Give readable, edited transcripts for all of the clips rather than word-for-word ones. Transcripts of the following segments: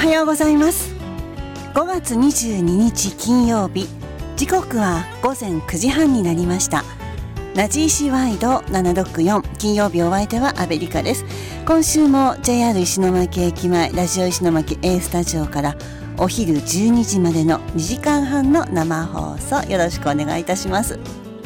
はようございます。5月22日金曜日、時刻は午前9時半になりました。ラジーシワイド764、金曜日お相手はアベリカです。今週も JR 石巻駅前ラジオ石巻 A スタジオからお昼12時までの2時間半の生放送、よろしくお願いいたします。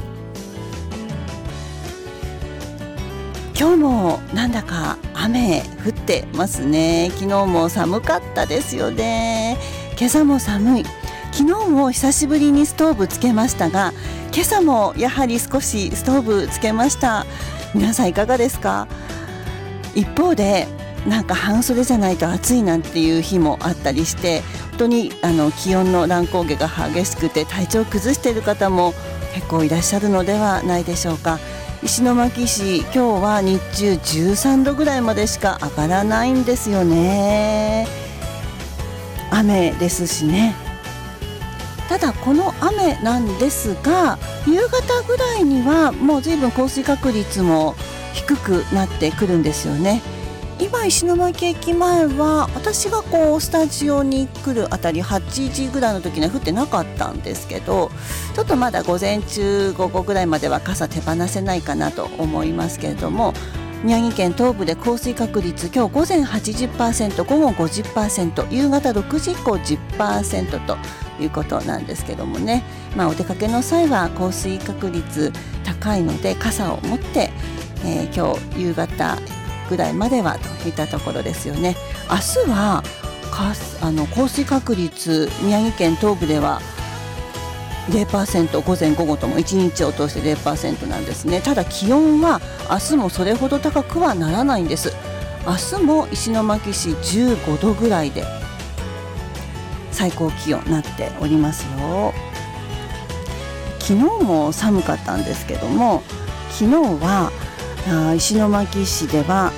今日もなんだか雨降ってますね。昨日も寒かったですよね。今朝も寒い。昨日も久しぶりにストーブつけましたが、今朝もやはり少しストーブつけました。皆さんいかがですか？一方でなんか半袖じゃないと暑いなんていう日もあったりして、本当に気温の乱高下が激しくて体調を崩している方も結構いらっしゃるのではないでしょうか。石巻市、今日は日中13度ぐらいまでしか上がらないんですよね。雨ですしね。ただこの雨なんですが、夕方ぐらいにはもう随分降水確率も低くなってくるんですよね。今石巻駅前は私がスタジオに来るあたり8時ぐらいの時には降ってなかったんですけど、ちょっとまだ午前中午後ぐらいまでは傘手放せないかなと思いますけれども、宮城県東部で降水確率今日午前 80%、 午後 50%、 夕方6時以降 10% ということなんですけどもね。お出かけの際は降水確率高いので傘を持って、今日夕方ぐらいまではといったところですよね。明日は降水確率宮城県東部では 0%、 午前午後とも1日を通して 0% なんですね。ただ気温は明日もそれほど高くはならないんです。明日も石巻市15度ぐらいで最高気温なっておりますよ。昨日も寒かったんですけども、昨日は石巻市では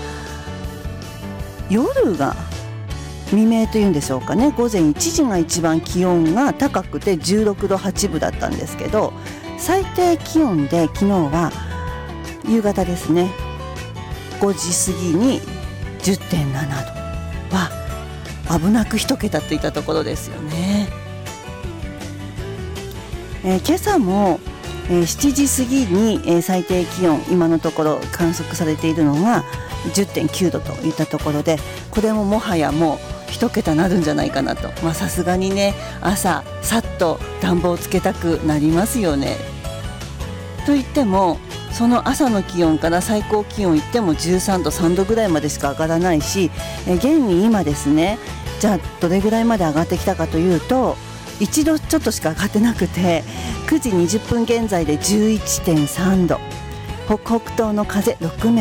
夜が未明というんでしょうかね、午前1時が一番気温が高くて16度8分だったんですけど、最低気温で昨日は夕方ですね、5時過ぎに 10.7 度は危なく1桁といったところですよね。今朝も7時過ぎに最低気温今のところ観測されているのが 10.9 度といったところで、これももはやもう1桁なるんじゃないかなと。さすがにね、朝さっと暖房つけたくなりますよね。といってもその朝の気温から最高気温いっても13度3度ぐらいまでしか上がらないし、現に今ですね、じゃあどれぐらいまで上がってきたかというと1度ちょっとしか上がってなくて、9時20分現在で 11.3 度、北北東の風6メ